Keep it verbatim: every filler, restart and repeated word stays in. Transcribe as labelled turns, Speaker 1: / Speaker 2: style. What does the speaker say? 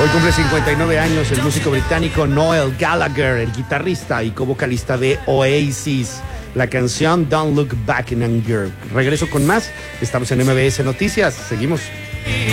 Speaker 1: Hoy cumple cincuenta y nueve años el músico británico Noel Gallagher, el guitarrista y co-vocalista de Oasis. La canción Don't Look Back in Anger. Regreso con más. Estamos en M B S Noticias. Seguimos.